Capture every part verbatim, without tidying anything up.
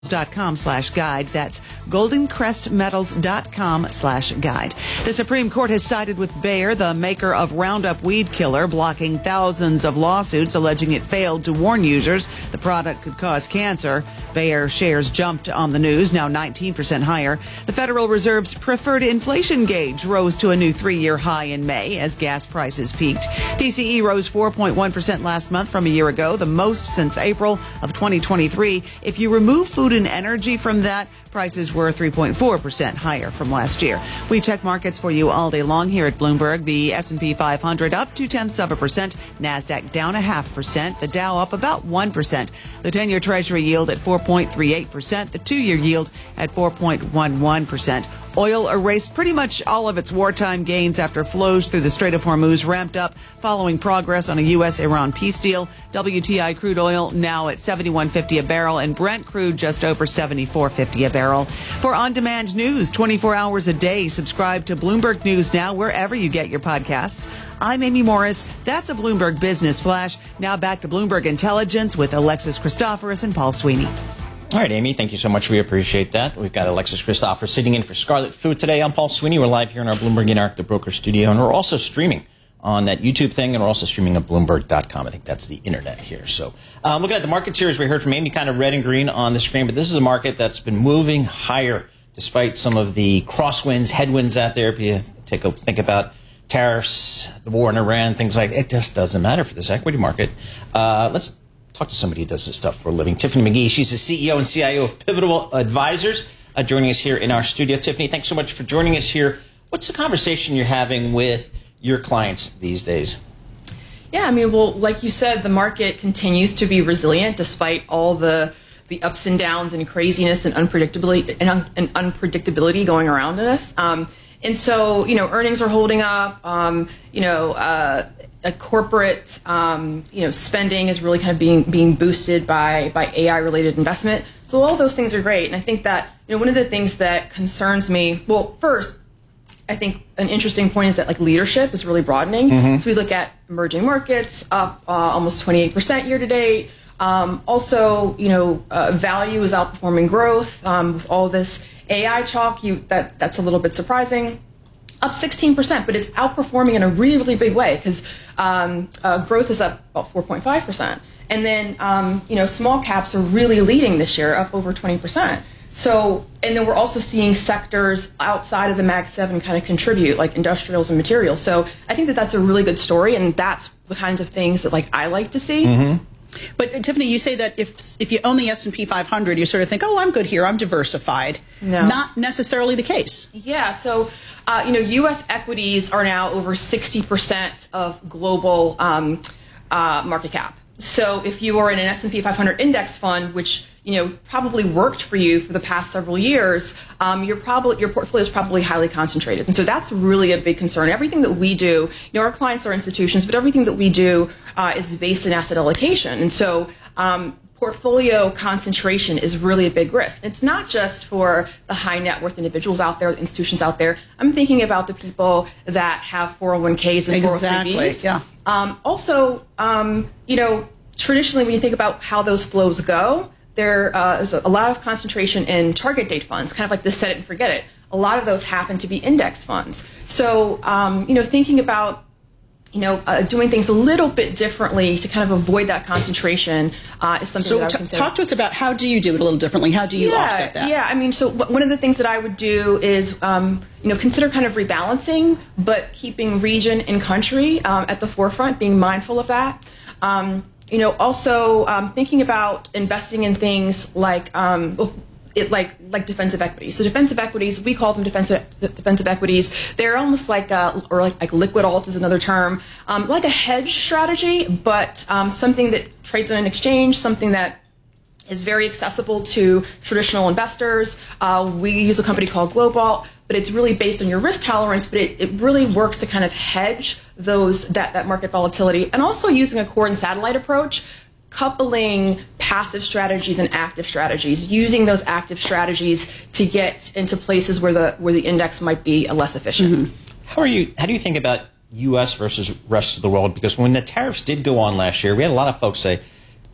dot com slash guide. That's golden crest metals dot com slash guide. The Supreme Court has sided with Bayer, the maker of Roundup weed killer, blocking thousands of lawsuits alleging it failed to warn users the product could cause cancer. Bayer shares jumped on the news, now nineteen percent higher. The Federal Reserve's preferred inflation gauge rose to a new three-year high in May as gas prices peaked. P C E rose four point one percent last month from a year ago, the most since April of twenty twenty-three. If you remove food and energy from that, prices were three point four percent higher from last year. We check markets for you all day long here at Bloomberg. The S and P five hundred up two-tenths of a percent. NASDAQ down a half percent. The Dow up about one percent. The ten-year Treasury yield at four point three eight percent. The two-year yield at four point one one percent. Oil erased pretty much all of its wartime gains after flows through the Strait of Hormuz ramped up following progress on a U S Iran peace deal. W T I crude oil now at seventy-one fifty a barrel and Brent crude just over seventy-four fifty a barrel. For on-demand news twenty-four hours a day, subscribe to Bloomberg News Now wherever you get your podcasts. I'm Amy Morris. That's a Bloomberg Business Flash. Now back to Bloomberg Intelligence with Alexis Christoforous and Paul Sweeney. All right, Amy, thank you so much. We appreciate that. We've got Alexis Christoforous sitting in for Scarlet Food today. I'm Paul Sweeney. We're live here in our Bloomberg Interactive Broker studio, and we're also streaming on that YouTube thing, and we're also streaming at Bloomberg dot com. I think that's the internet here. So um, looking at the markets here, as we heard from Amy, kind of red and green on the screen, but this is a market that's been moving higher despite some of the crosswinds, headwinds out there. If you take a think about tariffs, the war in Iran, things like that, it just doesn't matter for this equity market. Uh, let's talk to somebody who does this stuff for a living. Tiffany McGee, she's the C E O and C I O of Pivotal Advisors, uh, joining us here in our studio. Tiffany, thanks so much for joining us here. What's the conversation you're having with your clients these days? Yeah, I mean, well, like you said, the market continues to be resilient despite all the the ups and downs and craziness and unpredictability and, un, and unpredictability going around in us. Um, and so, you know, earnings are holding up. Um, you know, uh, a corporate, um, you know, spending is really kind of being being boosted by by A I related investment. So all those things are great, and I think that, you know, one of the things that concerns me, well, first, I think an interesting point is that like leadership is really broadening. Mm-hmm. So we look at emerging markets up uh, almost twenty-eight percent year to date. Um, also, you know, uh, value is outperforming growth um, with all this A I talk. You that that's a little bit surprising. Up sixteen percent, but it's outperforming in a really, really big way because um, uh, growth is up about four point five percent. And then, um, you know, small caps are really leading this year, up over twenty percent. So, and then we're also seeing sectors outside of the Mag seven kind of contribute, like industrials and materials. So I think that that's a really good story, and that's the kinds of things that, like, I like to see. Mm-hmm. But, uh, Tiffany, you say that if if you own the S and P five hundred, you sort of think, oh, I'm good here, I'm diversified. No. Not necessarily the case. Yeah, so, uh, you know, U S equities are now over sixty percent of global um, uh, market cap. So if you are in an S and P five hundred index fund, which, you know, probably worked for you for the past several years, um, you're probably, your portfolio is probably highly concentrated. And so that's really a big concern. Everything that we do, you know, our clients are institutions, but everything that we do uh, is based in asset allocation. And so um, portfolio concentration is really a big risk. It's not just for the high net worth individuals out there, institutions out there. I'm thinking about the people that have four oh one Ks and exactly. four oh three Bs. Yeah. Um, also, um, you know, traditionally when you think about how those flows go, there uh, is a lot of concentration in target date funds, kind of like the set it and forget it. A lot of those happen to be index funds. So, um, you know, thinking about, you know, uh, doing things a little bit differently to kind of avoid that concentration uh, is something so that I would t- consider. talk to us about how do you do it a little differently? How do you yeah, offset that? Yeah, I mean, so w- one of the things that I would do is, um, you know, consider kind of rebalancing, but keeping region and country um, at the forefront, being mindful of that. Um, you know, also um, thinking about investing in things like um, it like like defensive equities. So defensive equities, we call them defensive defensive equities. They're almost like uh, or like, like liquid alts is another term, um, like a hedge strategy, but um, something that trades on an exchange, something that is very accessible to traditional investors. Uh, we use a company called Globalt, but it's really based on your risk tolerance, but it, it really works to kind of hedge those that, that market volatility, and also using a core and satellite approach, coupling passive strategies and active strategies, using those active strategies to get into places where the where the index might be less efficient. Mm-hmm. How are you? How do you think about U S versus rest of the world? Because when the tariffs did go on last year, we had a lot of folks say,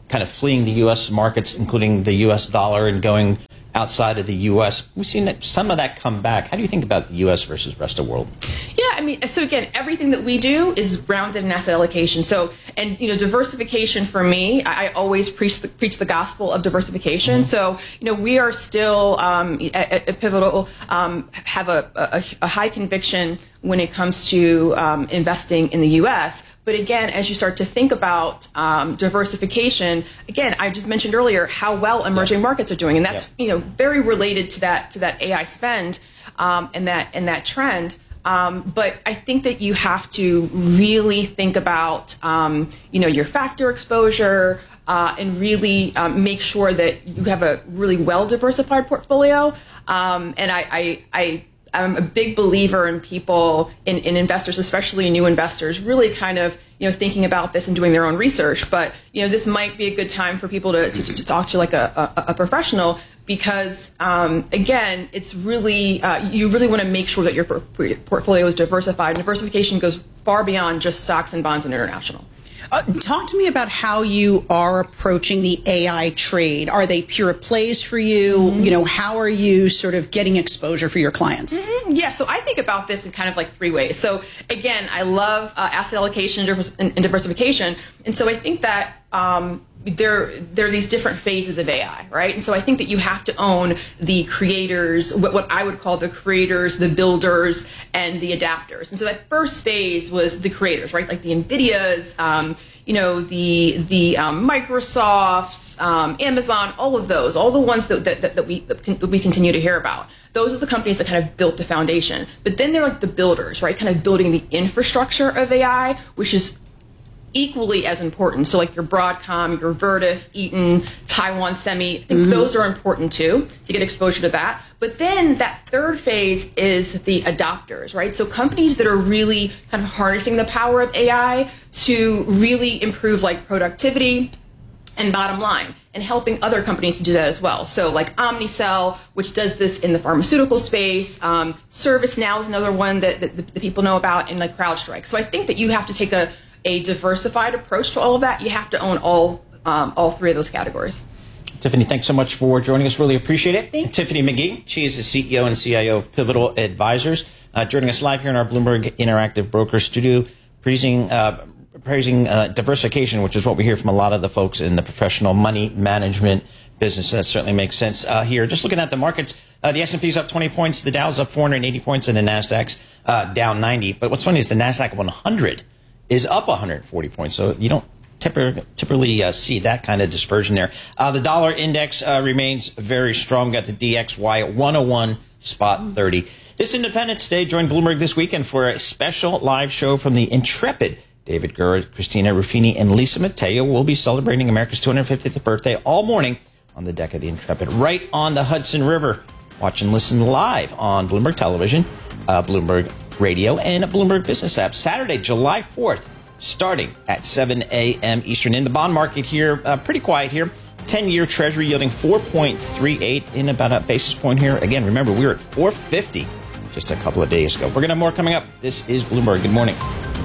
kind of fleeing the U S markets, including the U S dollar, and going outside of the U S. We've seen that some of that come back. How do you think about the U S versus rest of the world? Yeah, I mean, so again, everything that we do is grounded in asset allocation. So, and you know, diversification for me, I, I always preach the, preach the gospel of diversification. Mm-hmm. So, you know, we are still um, at, at Pivotal um, have a, a, a high conviction when it comes to um, investing in the U S. But again, as you start to think about um, diversification, again, I just mentioned earlier how well emerging yeah. markets are doing, and that's yeah. you know very related to that to that A I spend um, and that and that trend. Um, but I think that you have to really think about um, you know your factor exposure uh, and really um, make sure that you have a really well diversified portfolio. Um, and I. I, I I'm a big believer in people, in, in investors, especially new investors, really kind of, you know, thinking about this and doing their own research. But, you know, this might be a good time for people to, to, to talk to like a, a, a professional because, um, again, it's really, uh, you really want to make sure that your portfolio is diversified. And diversification goes far beyond just stocks and bonds and international. Uh, talk to me about how you are approaching the A I trade. Are they pure plays for you? Mm-hmm. You know, how are you sort of getting exposure for your clients? Mm-hmm. Yeah, so I think about this in kind of like three ways. So again, I love uh, asset allocation and diversification. And so I think that um, there, there are these different phases of A I, right? And so I think that you have to own the creators, what, what I would call the creators, the builders, and the adapters. And so that first phase was the creators, right? Like the NVIDIAs, um, you know, the the um, Microsofts, um, Amazon, all of those, all the ones that, that, that, we, that, can, that we continue to hear about. Those are the companies that kind of built the foundation. But then they're like the builders, right? Kind of building the infrastructure of A I, which is equally as important. So like your Broadcom, your Vertiv, Eaton, Taiwan Semi, I think mm-hmm. those are important too, to get exposure to that. But then that third phase is the adopters, right? So companies that are really kind of harnessing the power of A I to really improve like productivity and bottom line, and helping other companies to do that as well. So like Omnicell, which does this in the pharmaceutical space, um, ServiceNow is another one that, that the, the people know about, and like CrowdStrike. So I think that you have to take a a diversified approach to all of that. You have to own all um, all three of those categories. Tiffany, thanks so much for joining us. Really appreciate it. Thanks. Tiffany McGee, she is the C E O and C I O of Pivotal Advisors, uh, joining us live here in our Bloomberg Interactive Broker Studio, praising, uh, praising uh, diversification, which is what we hear from a lot of the folks in the professional money management business. That certainly makes sense uh, here. Just looking at the markets, uh, the S and P's up twenty points, the Dow's up four hundred eighty points, and the NASDAQ's uh, down ninety. But what's funny is the NASDAQ one hundred is up one hundred forty points. So you don't typically, typically uh, see that kind of dispersion there. Uh, the dollar index uh, remains very strong. Got the D X Y at one oh one spot thirty. This Independence Day, join Bloomberg this weekend for a special live show from the intrepid David Gura, Christina Ruffini, and Lisa Mateo. Will be celebrating America's two hundred fiftieth birthday all morning on the deck of the Intrepid, right on the Hudson River. Watch and listen live on Bloomberg Television, uh, Bloomberg Radio, and a Bloomberg Business app. Saturday, July fourth, starting at seven a.m. Eastern. In the bond market here, uh, pretty quiet here. ten-year Treasury yielding four point three eight in about a basis point here. Again, remember, we were at four fifty just a couple of days ago. We're going to have more coming up. This is Bloomberg. Good morning.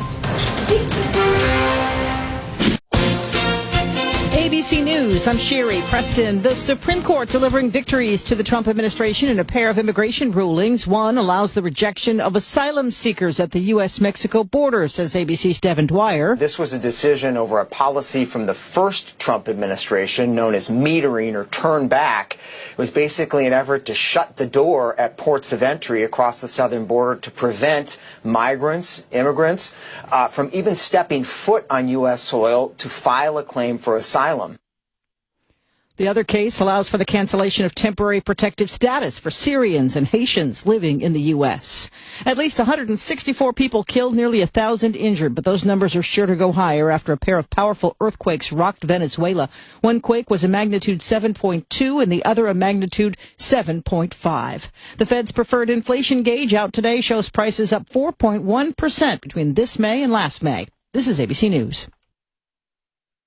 A B C News, I'm Sherry Preston. The Supreme Court delivering victories to the Trump administration in a pair of immigration rulings. One allows the rejection of asylum seekers at the U S Mexico border, says A B C's Devin Dwyer. This was a decision over a policy from the first Trump administration known as metering or turn back. It was basically an effort to shut the door at ports of entry across the southern border to prevent migrants, immigrants, uh, from even stepping foot on U S soil to file a claim for asylum. The other case allows for the cancellation of temporary protective status for Syrians and Haitians living in the U S. At least one hundred sixty-four people killed, nearly one thousand injured, but those numbers are sure to go higher after a pair of powerful earthquakes rocked Venezuela. One quake was a magnitude seven point two and the other a magnitude seven point five. The Fed's preferred inflation gauge out today shows prices up four point one percent between this May and last May. This is A B C News.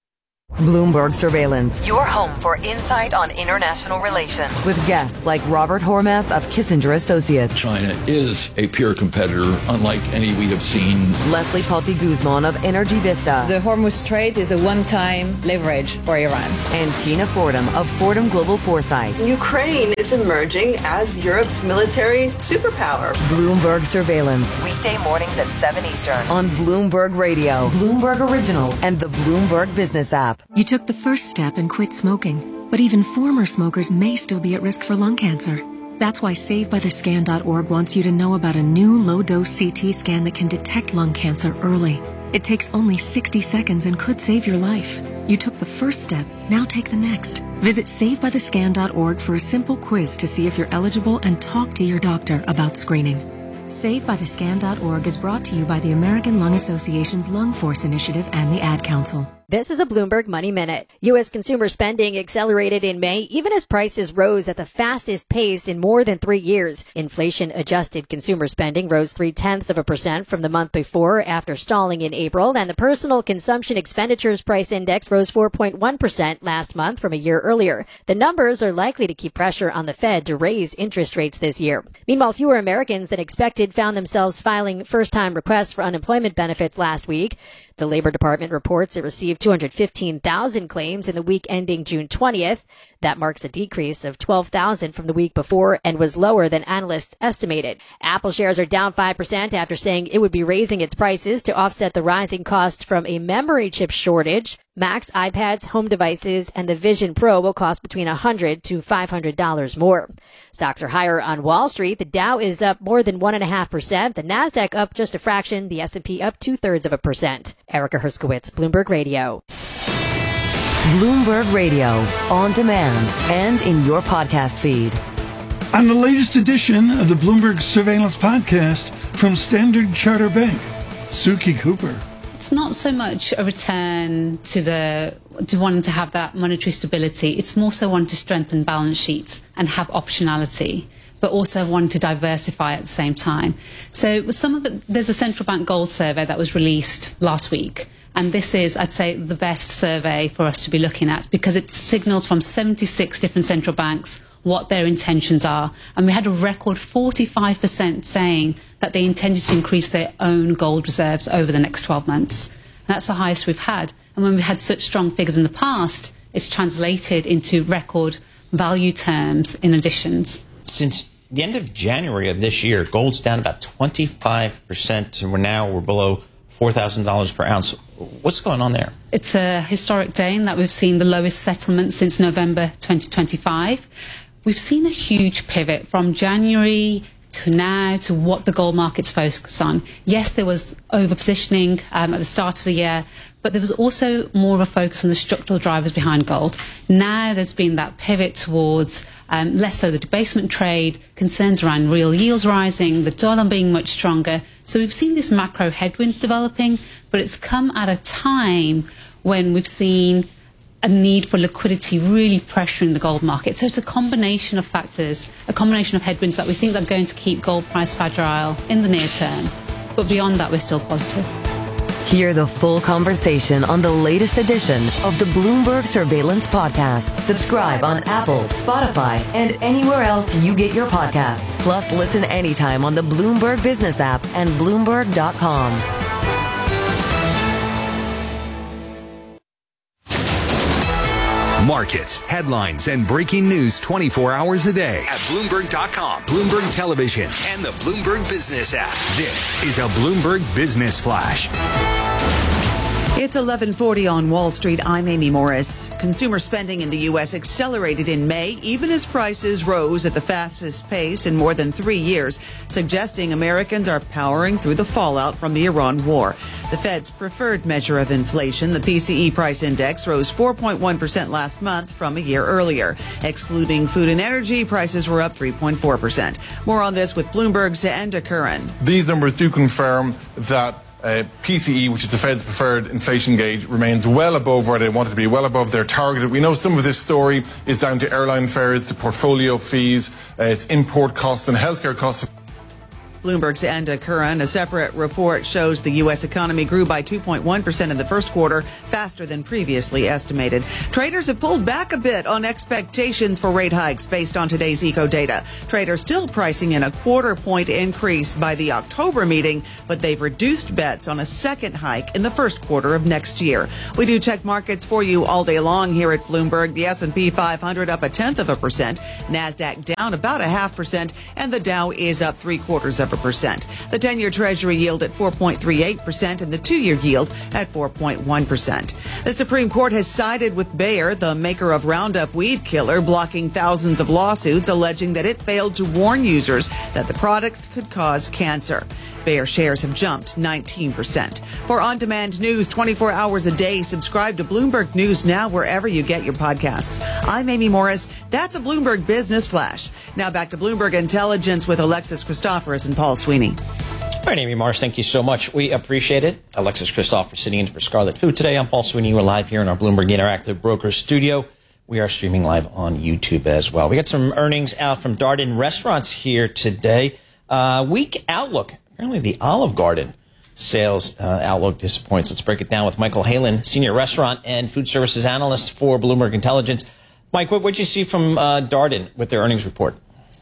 Bloomberg Surveillance, your home for insight on international relations, with guests like Robert Hormats of Kissinger Associates. China is a pure competitor, unlike any we have seen. Leslie Palti Guzman of Energy Vista. The Hormuz Strait is a one-time leverage for Iran. And Tina Fordham of Fordham Global Foresight. Ukraine is emerging as Europe's military superpower. Bloomberg Surveillance, weekday mornings at seven Eastern on Bloomberg Radio, Bloomberg Originals, and the Bloomberg Business app. You took the first step and quit smoking, but even former smokers may still be at risk for lung cancer. That's why Save By The Scan dot org wants you to know about a new low-dose C T scan that can detect lung cancer early. It takes only sixty seconds and could save your life. You took the first step, now take the next. Visit Save By The Scan dot org for a simple quiz to see if you're eligible and talk to your doctor about screening. Save By The Scan dot org is brought to you by the American Lung Association's Lung Force Initiative and the Ad Council. This is a Bloomberg Money Minute. U S consumer spending accelerated in May, even as prices rose at the fastest pace in more than three years. Inflation-adjusted consumer spending rose three-tenths of a percent from the month before after stalling in April, and the Personal Consumption Expenditures Price Index rose four point one percent last month from a year earlier. The numbers are likely to keep pressure on the Fed to raise interest rates this year. Meanwhile, fewer Americans than expected found themselves filing first-time requests for unemployment benefits last week. The Labor Department reports it received two hundred fifteen thousand claims in the week ending June twentieth. That marks a decrease of twelve thousand from the week before and was lower than analysts estimated. Apple shares are down five percent after saying it would be raising its prices to offset the rising cost from a memory chip shortage. Macs, iPads, home devices, and the Vision Pro will cost between one hundred to five hundred dollars more. Stocks are higher on Wall Street. The Dow is up more than one point five percent. The Nasdaq up just a fraction. The S and P up two-thirds of a percent. Erica Herskowitz, Bloomberg Radio. Bloomberg Radio, on demand and in your podcast feed. On the latest edition of the Bloomberg Surveillance Podcast from Standard Chartered Bank, Suki Cooper. It's not so much a return to the to wanting to have that monetary stability. It's more so wanting to strengthen balance sheets and have optionality, but also wanting to diversify at the same time. So some of it, there's a central bank gold survey that was released last week. And this is, I'd say, the best survey for us to be looking at because it signals from seventy-six different central banks what their intentions are. And we had a record forty-five percent saying that they intended to increase their own gold reserves over the next twelve months. And that's the highest we've had. And when we've had such strong figures in the past, it's translated into record value terms in additions. Since the end of January of this year, gold's down about twenty-five percent, and we're now we're below four thousand dollars per ounce. What's going on there? It's a historic day in that we've seen the lowest settlement since November twenty twenty-five. We've seen a huge pivot from January to now to what the gold market's focused on. Yes, there was overpositioning um, at the start of the year, but there was also more of a focus on the structural drivers behind gold. Now there's been that pivot towards um, less so the debasement trade, concerns around real yields rising, the dollar being much stronger. So we've seen these macro headwinds developing, but it's come at a time when we've seen a need for liquidity really pressuring the gold market. So it's a combination of factors, a combination of headwinds that we think are going to keep gold price fragile in the near term. But beyond that, we're still positive. Hear the full conversation on the latest edition of the Bloomberg Surveillance Podcast. Subscribe on Apple, Spotify, and anywhere else you get your podcasts. Plus, listen anytime on the Bloomberg Business app and Bloomberg dot com. Markets, headlines, and breaking news twenty-four hours a day at Bloomberg dot com, Bloomberg Television, and the Bloomberg Business app. This is a Bloomberg Business Flash. It's eleven forty on Wall Street. I'm Amy Morris. Consumer spending in the U S accelerated in May, even as prices rose at the fastest pace in more than three years, suggesting Americans are powering through the fallout from the Iran war. The Fed's preferred measure of inflation, the P C E price index, rose four point one percent last month from a year earlier. Excluding food and energy, prices were up three point four percent. More on this with Bloomberg's Enda Curran. These numbers do confirm that Uh, P C E, which is the Fed's preferred inflation gauge, remains well above where they want it to be, well above their target. We know some of this story is down to airline fares, to portfolio fees, uh, its import costs and healthcare costs. Bloomberg's Enda Curran. A separate report shows the U S economy grew by two point one percent in the first quarter, faster than previously estimated. Traders have pulled back a bit on expectations for rate hikes based on today's eco data. Traders still pricing in a quarter point increase by the October meeting, but they've reduced bets on a second hike in the first quarter of next year. We do check markets for you all day long here at Bloomberg. The S and P five hundred up a tenth of a percent, NASDAQ down about a half percent, and the Dow is up three quarters of a percent. The ten-year Treasury yield at four point three eight percent and the two-year yield at four point one percent. The Supreme Court has sided with Bayer, the maker of Roundup weed killer, blocking thousands of lawsuits alleging that it failed to warn users that the product could cause cancer. Bayer shares have jumped nineteen percent. For on-demand news twenty-four hours a day, subscribe to Bloomberg News Now wherever you get your podcasts. I'm Amy Morris. That's a Bloomberg Business Flash. Now back to Bloomberg Intelligence with Alexis Christoforous and Paul Sweeney. All right, Amy Morris, thank you so much. We appreciate it. Alexis Christoforous sitting in for Scarlet Food today. I'm Paul Sweeney. We're live here in our Bloomberg Interactive Brokers studio. We are streaming live on YouTube as well. We got some earnings out from Darden Restaurants here today. Uh, weak outlook. Apparently the Olive Garden sales uh, outlook disappoints. Let's break it down with Michael Halen, Senior Restaurant and Food Services Analyst for Bloomberg Intelligence. Mike, what did you see from uh, Darden with their earnings report?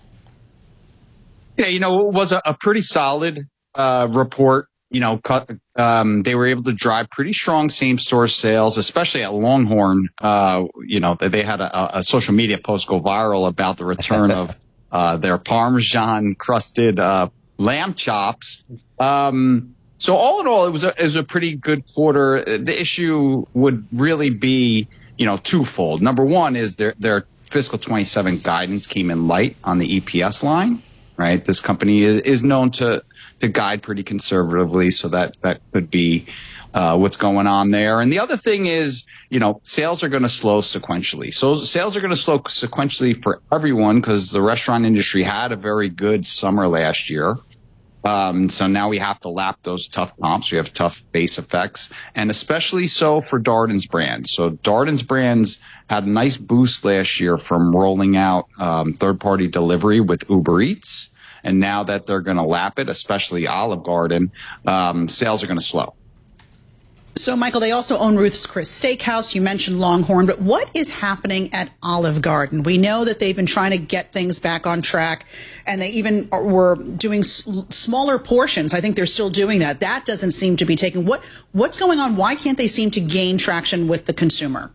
Yeah, you know, it was a, a pretty solid uh, report. You know, cut, um, they were able to drive pretty strong same-store sales, especially at Longhorn. Uh, you know, they had a, a social media post go viral about the return of uh, their Parmesan-crusted uh, lamb chops. Um, so all in all, it was a, it was a pretty good quarter. The issue would really be, you know, twofold. Number one is their, their fiscal twenty-seven guidance came in light on the E P S line, right? This company is, is known to, to guide pretty conservatively. So that, that could be, uh, what's going on there. And the other thing is, you know, sales are going to slow sequentially. So sales are going to slow sequentially for everyone because the restaurant industry had a very good summer last year. Um, so now we have to lap those tough comps. We have tough base effects, and especially so for Darden's brand. So Darden's brands had a nice boost last year from rolling out um, third-party delivery with Uber Eats. And now that they're going to lap it, especially Olive Garden, um, sales are going to slow. So, Michael, they also own Ruth's Chris Steakhouse. You mentioned Longhorn, but what is happening at Olive Garden? We know that they've been trying to get things back on track, and they even were doing s- smaller portions. I think they're still doing that. That doesn't seem to be taking. What What's going on? Why can't they seem to gain traction with the consumer?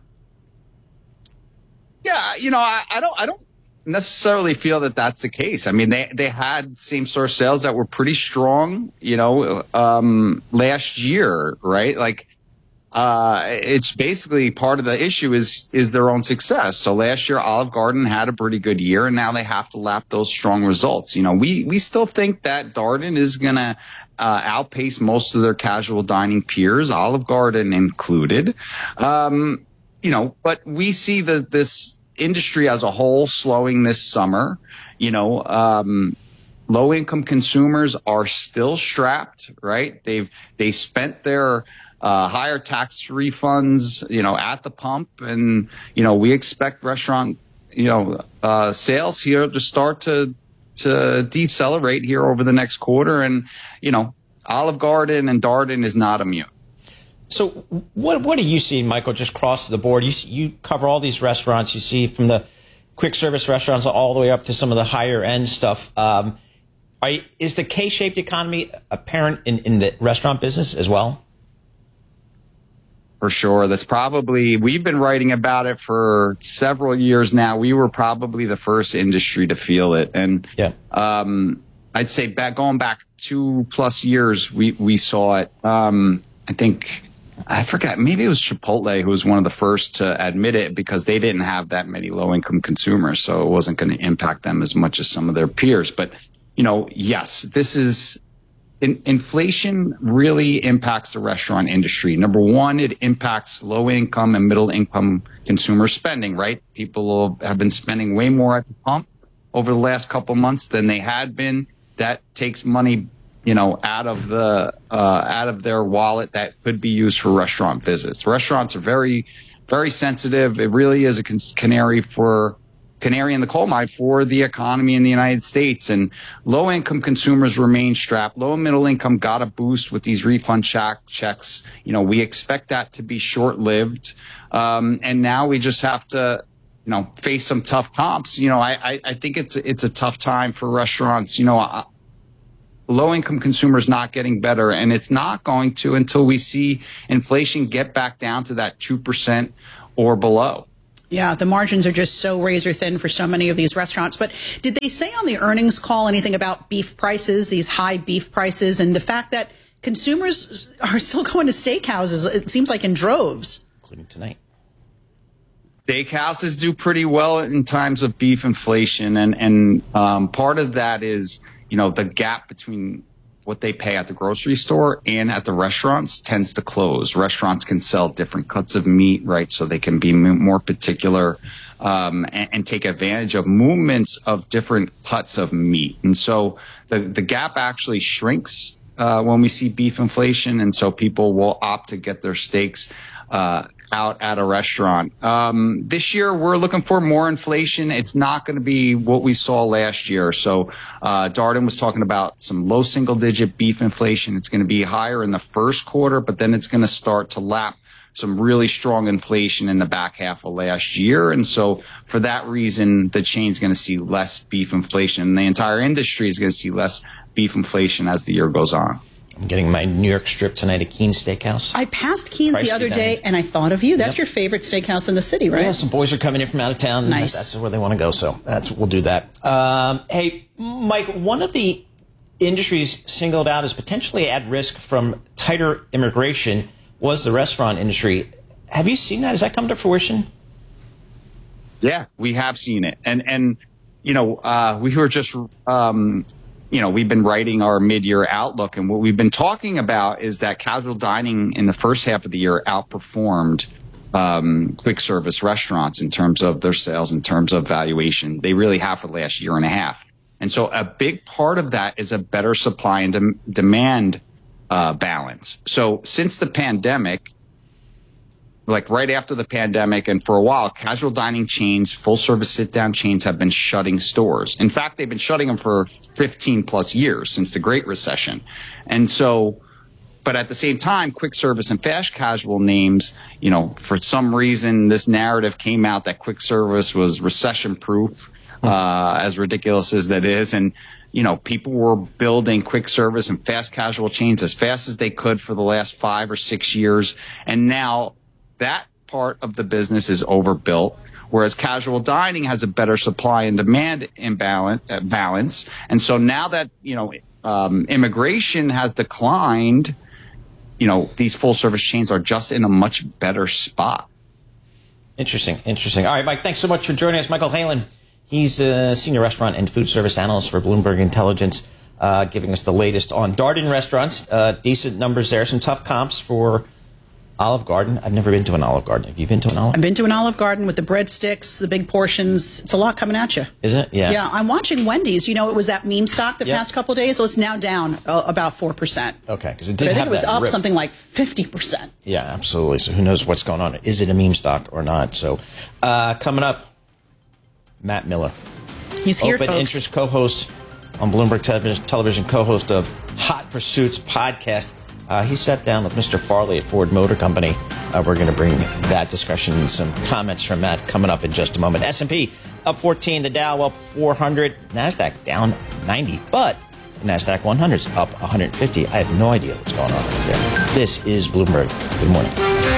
Yeah, you know, I, I don't, I don't necessarily feel that that's the case. I mean, they they had same store sales that were pretty strong, you know, um, last year, right? Like. Uh, it's basically part of the issue is, is their own success. So last year, Olive Garden had a pretty good year, and now they have to lap those strong results. You know, we, we still think that Darden is going to, uh, outpace most of their casual dining peers, Olive Garden included. Um, you know, but we see the, this industry as a whole slowing this summer. You know, um, low income consumers are still strapped, right? They've, they spent their, Uh, higher tax refunds, you know, at the pump. And, you know, we expect restaurant, you know, uh, sales here to start to, to decelerate here over the next quarter. And, you know, Olive Garden and Darden is not immune. So what, what do you see, Michael, just across the board? You see, you cover all these restaurants. You see from the quick service restaurants all the way up to some of the higher end stuff. Um, are you, is the K-shaped economy apparent in, in the restaurant business as well? For sure. That's probably, we've been writing about it for several years now. We were probably the first industry to feel it. And, yeah. um, I'd say back, going back two plus years, we, we saw it. Um, I think, I forgot, maybe it was Chipotle who was one of the first to admit it because they didn't have that many low income consumers. So it wasn't going to impact them as much as some of their peers. But, you know, yes, this is, In, inflation really impacts the restaurant industry. Number one, it impacts low income and middle income consumer spending, right? People have been spending way more at the pump over the last couple months than they had been. That takes money, you know, out of the, uh, out of their wallet that could be used for restaurant visits. Restaurants are very, very sensitive. It really is a canary for canary in the coal mine for the economy in the United States. And low income consumers remain strapped. Low and middle income got a boost with these refund check checks. You know, we expect that to be short lived. Um, and now we just have to, you know, face some tough comps. You know, I, I, I think it's, it's a tough time for restaurants. You know, uh, low income consumers not getting better, and it's not going to until we see inflation get back down to that two percent or below. Yeah, the margins are just so razor thin for so many of these restaurants. But did they say on the earnings call anything about beef prices, these high beef prices, and the fact that consumers are still going to steakhouses, it seems like in droves? Including tonight. Steakhouses do pretty well in times of beef inflation. And, and um, part of that is, you know, the gap between what they pay at the grocery store and at the restaurants tends to close. Restaurants can sell different cuts of meat, right? So they can be more particular um, and, and take advantage of movements of different cuts of meat. And so the, the gap actually shrinks uh, when we see beef inflation. And so people will opt to get their steaks uh out at a restaurant. Um, this year, we're looking for more inflation. It's not going to be what we saw last year. So uh, Darden was talking about some low single-digit beef inflation. It's going to be higher in the first quarter, but then it's going to start to lap some really strong inflation in the back half of last year. And so for that reason, the chain's going to see less beef inflation. And the entire industry is going to see less beef inflation as the year goes on. I'm getting my New York strip tonight at Keen's Steakhouse. I passed Keen's the other day, and I thought of you. That's yep. your favorite steakhouse in the city, right? Yeah, some boys are coming in from out of town. And nice. That's where they want to go, so that's we'll do that. Um, hey, Mike, one of the industries singled out as potentially at risk from tighter immigration was the restaurant industry. Have you seen that? Has that come to fruition? Yeah, we have seen it. And, and you know, uh, we were just... Um, You know, we've been writing our mid-year outlook, and what we've been talking about is that casual dining in the first half of the year outperformed um, quick service restaurants in terms of their sales, in terms of valuation. They really have for the last year and a half. And so a big part of that is a better supply and de- demand uh, balance. So since the pandemic, like right after the pandemic and for a while, casual dining chains, full service sit down chains have been shutting stores. In fact, they've been shutting them for fifteen plus years since the Great Recession. And so, but at the same time, quick service and fast casual names, you know, for some reason, this narrative came out that quick service was recession proof, uh, as ridiculous as that is. And, you know, people were building quick service and fast casual chains as fast as they could for the last five or six years. And now, that part of the business is overbuilt, whereas casual dining has a better supply and demand imbalance. Uh, balance. And so now that, you know, um, immigration has declined, you know, these full service chains are just in a much better spot. Interesting. Interesting. All right, Mike, thanks so much for joining us. Michael Halen, he's a senior restaurant and food service analyst for Bloomberg Intelligence, uh, giving us the latest on Darden restaurants. Uh, decent numbers there, some tough comps for Olive Garden. I've never been to an Olive Garden. Have you been to an Olive Garden? I've been to an Olive Garden with the breadsticks, the big portions. It's a lot coming at you. Is it? Yeah. Yeah. I'm watching Wendy's. You know, it was that meme stock the yep. past couple of days, so it's now down uh, about four percent. Okay. Because it did but I think have it was that up rip. something like fifty percent. Yeah, absolutely. So who knows what's going on? Is it a meme stock or not? So uh, coming up, Matt Miller. He's here, Open folks. interest co-host on Bloomberg Television, television co-host of Hot Pursuits podcast. Uh, he sat down with Mister Farley at Ford Motor Company. Uh, we're going to bring that discussion and some comments from Matt coming up in just a moment. S and P up fourteen, the Dow up four hundred, NASDAQ down ninety, but the NASDAQ one hundred's up one hundred fifty. I have no idea what's going on right there. This is Bloomberg. Good morning.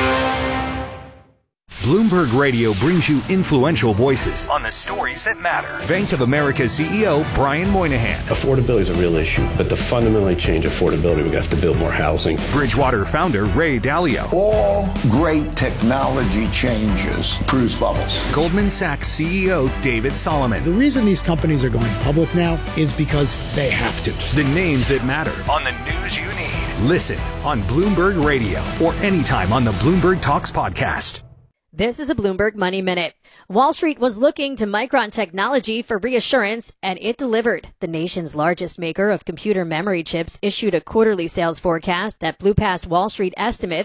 Bloomberg Radio brings you influential voices on the stories that matter. Bank of America C E O Brian Moynihan. Affordability is a real issue, but to fundamentally change affordability, we have to build more housing. Bridgewater founder Ray Dalio. All great technology changes produce bubbles. Goldman Sachs C E O David Solomon. The reason these companies are going public now is because they have to. The names that matter on the news you need. Listen on Bloomberg Radio or anytime on the Bloomberg Talks podcast. This is a Bloomberg Money Minute. Wall Street was looking to Micron Technology for reassurance, and it delivered. The nation's largest maker of computer memory chips issued a quarterly sales forecast that blew past Wall Street estimates.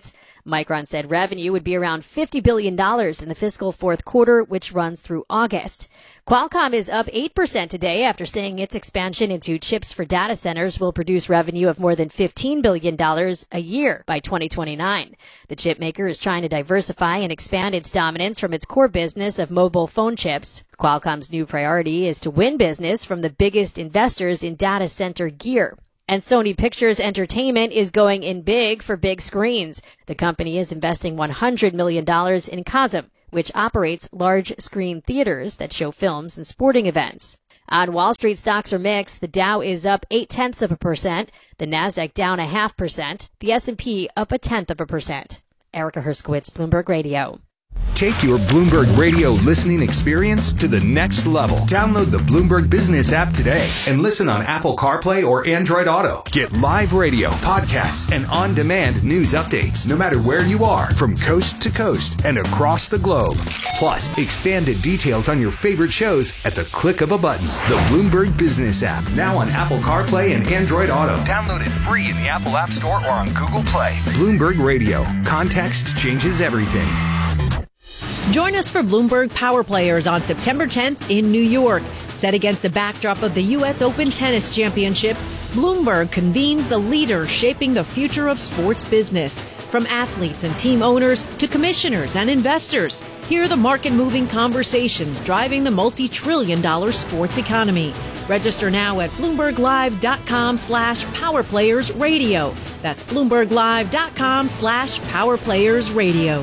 Micron said revenue would be around fifty billion dollars in the fiscal fourth quarter, which runs through August. Qualcomm is up eight percent today after saying its expansion into chips for data centers will produce revenue of more than fifteen billion dollars a year by twenty twenty-nine. The chip maker is trying to diversify and expand its dominance from its core business of mobile phone chips. Qualcomm's new priority is to win business from the biggest investors in data center gear. And Sony Pictures Entertainment is going in big for big screens. The company is investing one hundred million dollars in Kazam, which operates large screen theaters that show films and sporting events. On Wall Street, stocks are mixed. The Dow is up eight tenths of a percent. The Nasdaq down a half percent. The S and P up a tenth of a percent. Erica Herskowitz, Bloomberg Radio. Take your Bloomberg Radio listening experience to the next level. Download the Bloomberg Business app today and listen on Apple CarPlay or Android Auto. Get live radio, podcasts, and on-demand news updates no matter where you are, from coast to coast and across the globe. Plus, expanded details on your favorite shows at the click of a button. The Bloomberg Business app, now on Apple CarPlay and Android Auto. Download it free in the Apple App Store or on Google Play. Bloomberg Radio. Context changes everything. Join us for Bloomberg Power Players on September tenth in New York. Set against the backdrop of the U S Open Tennis Championships, Bloomberg convenes the leaders shaping the future of sports business. From athletes and team owners to commissioners and investors, hear the market-moving conversations driving the multi-trillion dollar sports economy. Register now at bloomberglive.com slash powerplayersradio. That's bloomberglive.com slash powerplayersradio.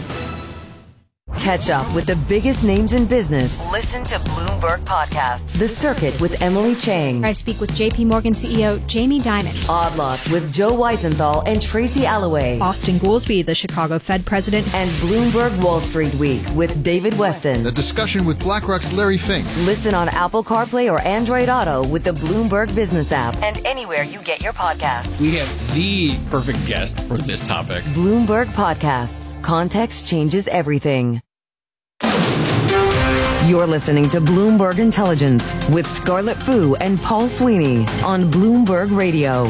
Catch up with the biggest names in business. Listen to Bloomberg Podcasts. The Circuit with Emily Chang. I speak with J P Morgan C E O Jamie Dimon. Odd Lots with Joe Weisenthal and Tracy Alloway. Austin Goolsbee, the Chicago Fed president. And Bloomberg Wall Street Week with David Weston. A discussion with BlackRock's Larry Fink. Listen on Apple CarPlay or Android Auto with the Bloomberg Business app and anywhere you get your podcasts. We have the perfect guest for this topic. Bloomberg Podcasts. Context changes everything. You're listening to Bloomberg Intelligence with Scarlett Fu and Paul Sweeney on Bloomberg Radio.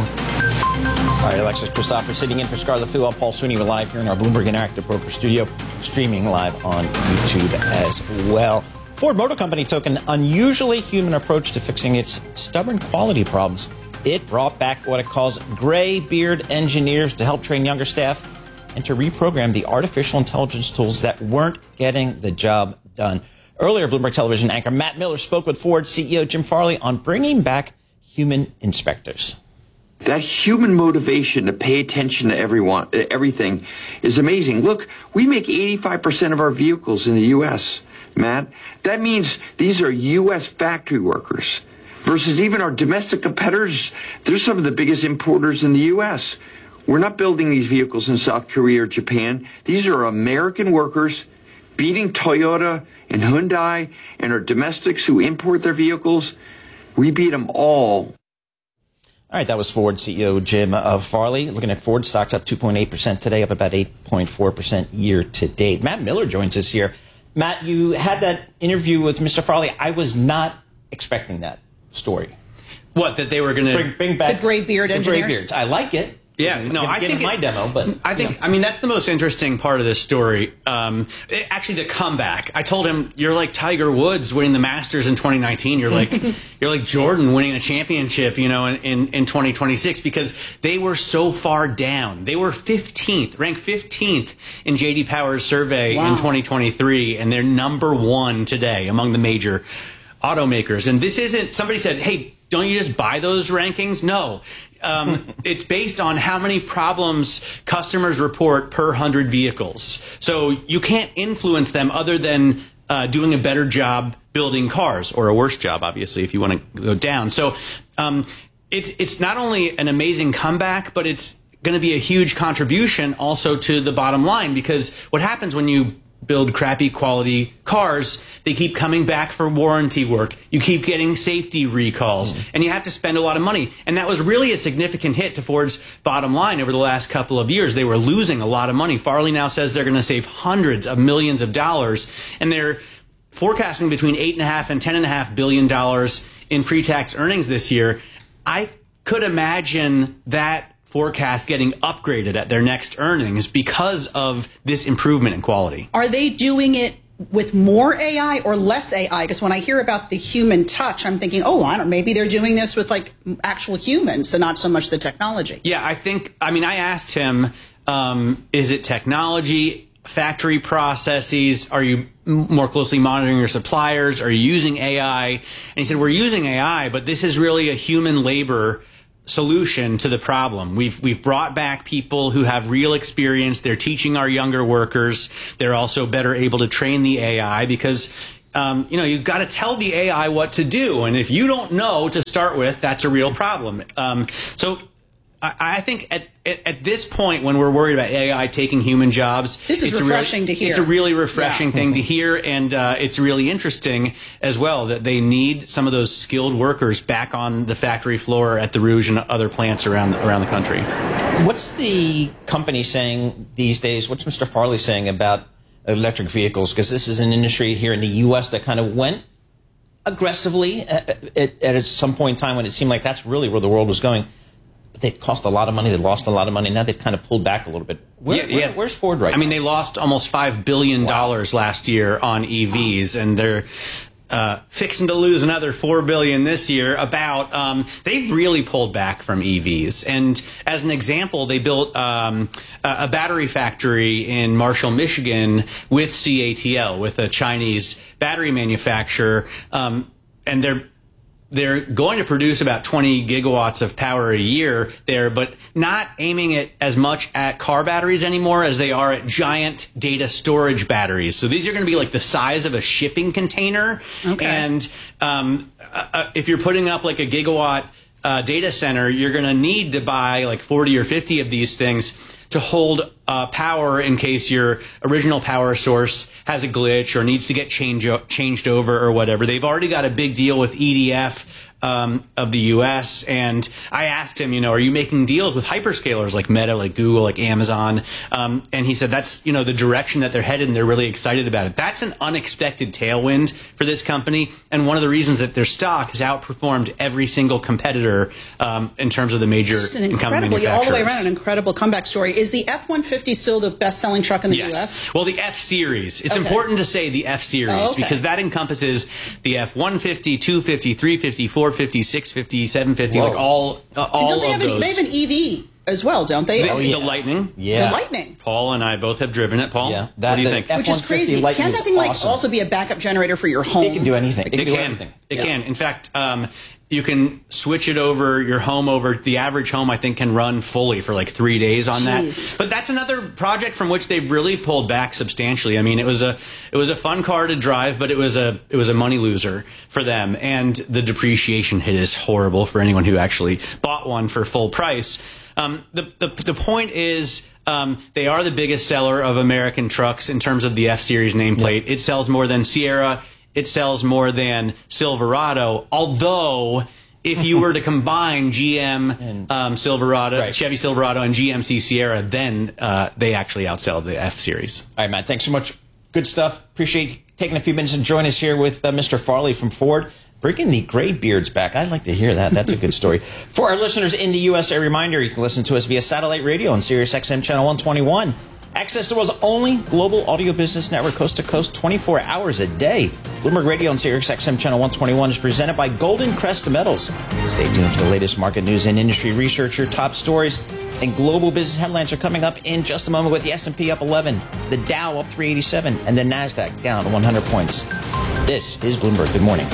All right, Alexis Christopher sitting in for Scarlett Fu. I'm Paul Sweeney. We're live here in our Bloomberg Interactive Broker Studio, streaming live on YouTube as well. Ford Motor Company took an unusually human approach to fixing its stubborn quality problems. It brought back what it calls gray beard engineers to help train younger staff and to reprogram the artificial intelligence tools that weren't getting the job done. Earlier, Bloomberg Television anchor Matt Miller spoke with Ford C E O Jim Farley on bringing back human inspectors. That human motivation to pay attention to everyone, everything is amazing. Look, we make eighty-five percent of our vehicles in the U S, Matt. That means these are U S factory workers versus even our domestic competitors. They're some of the biggest importers in the U S. We're not building these vehicles in South Korea or Japan. These are American workers beating Toyota and Hyundai and our domestics who import their vehicles. We beat them all. All right, that was Ford C E O Jim uh, Farley. Looking at Ford stocks up two point eight percent today, up about eight point four percent year to date. Matt Miller joins us here. Matt, you had that interview with Mister Farley. I was not expecting that story. What, that they were going to bring, bring back the gray beard the engineers? Gray beards. I like it. Yeah, no, I think my it, demo, but I think you know. I mean that's the most interesting part of this story. Um, it, actually, the comeback. I told him, you're like Tiger Woods winning the Masters in twenty nineteen. You're like you're like Jordan winning a championship, you know, in, in, in twenty twenty-six, because they were so far down. They were fifteenth, ranked fifteenth in J D Power's survey wow. in twenty twenty-three, and they're number one today among the major automakers. And this isn't, somebody said, hey, don't you just buy those rankings? No. Um, it's based on how many problems customers report per one hundred vehicles. So you can't influence them other than uh, doing a better job building cars, or a worse job, obviously, if you want to go down. So um, it's, it's not only an amazing comeback, but it's going to be a huge contribution also to the bottom line, because what happens when you build crappy quality cars, they keep coming back for warranty work. You keep getting safety recalls, mm. and you have to spend a lot of money. And that was really a significant hit to Ford's bottom line over the last couple of years. They were losing a lot of money. Farley now says they're going to save hundreds of millions of dollars, and they're forecasting between eight and a half and ten and a half billion dollars in pre-tax earnings this year. I could imagine that forecast getting upgraded at their next earnings because of this improvement in quality. Are they doing it with more A I or less A I? Because when I hear about the human touch, I'm thinking, oh, I don't. Maybe they're doing this with like actual humans and not so much the technology. Yeah, I think. I mean, I asked him, um, is it technology, factory processes? Are you m- more closely monitoring your suppliers? Are you using A I? And he said, we're using A I, but this is really a human labor solution to the problem. We've we've brought back people who have real experience. They're teaching our younger workers. They're also better able to train the A I because, um, you know, you've got to tell the A I what to do. And if you don't know to start with, that's a real problem. Um, so I, I think at, at at this point, when we're worried about A I taking human jobs, this is it's refreshing really, to hear. It's a really refreshing yeah. thing to hear, and uh, it's really interesting as well that they need some of those skilled workers back on the factory floor at the Rouge and other plants around around the country. What's the company saying these days? What's Mister Farley saying about electric vehicles? Because this is an industry here in the U S that kind of went aggressively at, at, at some point in time when it seemed like that's really where the world was going. But they cost a lot of money. They lost a lot of money. Now they've kind of pulled back a little bit. Where, yeah, yeah. Where, where's Ford right now? I mean, they lost almost five billion dollars wow. last year on E Vs, and they're uh, fixing to lose another four billion dollars this year. About um, they've really pulled back from E Vs. And as an example, they built um, a battery factory in Marshall, Michigan with C A T L, with a Chinese battery manufacturer, um, and they're They're going to produce about twenty gigawatts of power a year there, but not aiming it as much at car batteries anymore as they are at giant data storage batteries. So these are going to be like the size of a shipping container. Okay. And um, uh, if you're putting up like a gigawatt uh, data center, you're going to need to buy like forty or fifty of these things to hold uh, power in case your original power source has a glitch or needs to get change, changed over or whatever. They've already got a big deal with E D F um, of the U S, and I asked him, you know, are you making deals with hyperscalers like Meta, like Google, like Amazon? Um, and he said that's, you know, the direction that they're headed, and they're really excited about it. That's an unexpected tailwind for this company, and one of the reasons that their stock has outperformed every single competitor um, in terms of the major It's an incumbent incredible, all the way around, manufacturers. an incredible comeback story. Is the F one fifty still the best-selling truck in the Yes. U S? Well, the F Series. It's Okay. important to say the F Series Oh, okay. because that encompasses the F one fifty, two fifty, three fifty, four fifty, six fifty, seven fifty, Whoa. like all uh, And all don't they of have those. an, they have an E V as well, don't they? the, Oh, the Lightning. Yeah. The Lightning. Paul and I both have driven it. Paul, Yeah. what That- do you the think? F- Which is F one fifty crazy. Lightning Can that is thing like awesome. also be a backup generator for your home? It can do anything. It, It can do can. everything. It Yeah. can. In fact, um, you can switch it over your home over. The average home, I think, can run fully for like three days on Jeez. that. But that's another project from which they've really pulled back substantially. I mean, it was a it was a fun car to drive, but it was a it was a money loser for them. And the depreciation hit is horrible for anyone who actually bought one for full price. Um, the, the the point is. Um, they are the biggest seller of American trucks in terms of the F Series nameplate. It sells more than Sierra. It sells more than Silverado. Although, if you were to combine G M um, Silverado, Right. Chevy Silverado, and G M C Sierra, then uh, they actually outsell the F Series. All right, Matt, thanks so much. Good stuff. Appreciate you taking a few minutes to join us here with uh, Mister Farley from Ford. Bringing the gray beards back. I'd like to hear that. That's a good story. For our listeners in the U S, a reminder, you can listen to us via satellite radio on Sirius X M Channel one twenty-one. Access to the world's only global audio business network, coast to coast, twenty-four hours a day. Bloomberg Radio on Sirius X M Channel one twenty-one is presented by Golden Crest Metals. Stay tuned for the latest market news and industry research. Your top stories and global business headlines are coming up in just a moment with the S and P up eleven, the Dow up three eighty-seven, and the NASDAQ down one hundred points. This is Bloomberg. Good morning.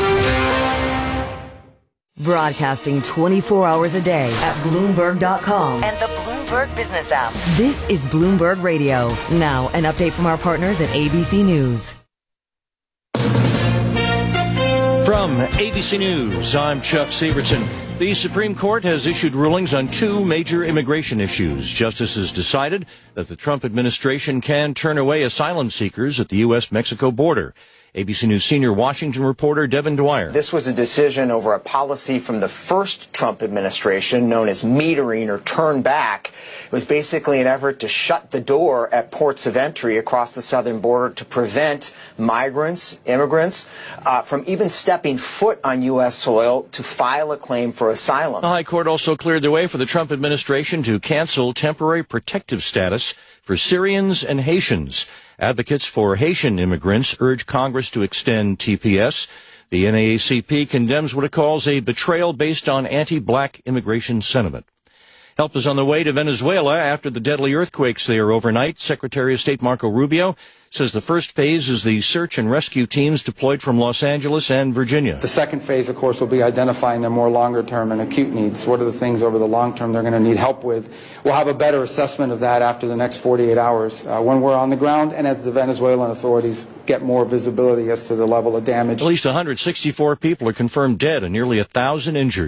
Broadcasting twenty-four hours a day at Bloomberg dot com and the Bloomberg Business app. This is Bloomberg Radio. Now, an update from our partners at A B C News. From A B C News, I'm Chuck Severson. The Supreme Court has issued rulings on two major immigration issues. Justices decided that the Trump administration can turn away asylum seekers at the U S Mexico border. A B C News senior Washington reporter Devin Dwyer. This was a decision over a policy from the first Trump administration known as metering or turn back. It was basically an effort to shut the door at ports of entry across the southern border to prevent migrants, immigrants, uh, from even stepping foot on U S soil to file a claim for asylum. The High Court also cleared the way for the Trump administration to cancel temporary protective status for Syrians and Haitians. Advocates for Haitian immigrants urge Congress to extend T P S. The N double A C P condemns what it calls a betrayal based on anti-black immigration sentiment. Help is on the way to Venezuela after the deadly earthquakes there overnight. Secretary of State Marco Rubio says the first phase is the search and rescue teams deployed from Los Angeles and Virginia. The second phase, of course, will be identifying their more longer-term and acute needs. What are the things over the long term they're going to need help with? We'll have a better assessment of that after the next forty-eight hours uh, when we're on the ground and as the Venezuelan authorities get more visibility as to the level of damage. At least one hundred sixty-four people are confirmed dead and nearly one thousand injured.